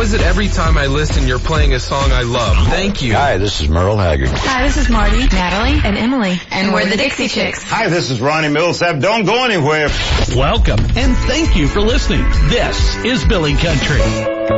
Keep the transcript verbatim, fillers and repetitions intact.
says it every time I listen. You're playing a song I love. Thank you. Hi, this is Merle Haggard. Hi, this is Marty, Natalie, and Emily. And we're the Dixie Chicks. Hi, this is Ronnie Millsap. Don't go anywhere. Welcome, and thank you for listening. This is Billy Country.